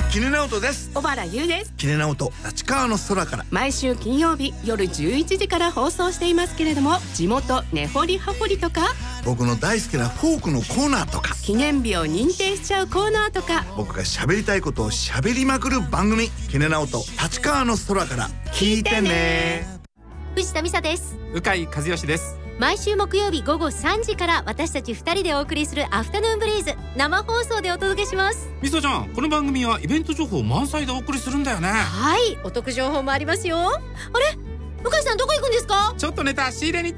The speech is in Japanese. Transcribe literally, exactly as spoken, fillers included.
キネナオトです。 小原優です。 キネナオト立川の空から毎週金曜日夜じゅういちじから放送していますけれども、地元根掘り葉掘りとか、 僕の大好きなフォークのコーナーとか、 記念日を認定しちゃうコーナーとか、 僕が喋りたいことを喋りまくる番組、キネナオト立川の空から聞いてね。 藤田美沙です。 鵜飼和義です。 毎週木曜日午後さんじから私たちふたりでお送りするアフタヌーンブリーズ、生放送でお届けします。 みそちゃん、この番組はイベント情報満載でお送りするんだよね。 はい、お得情報もありますよ。あれ、向井さんどこ行くんですか？ ちょっとネタ仕入れに行って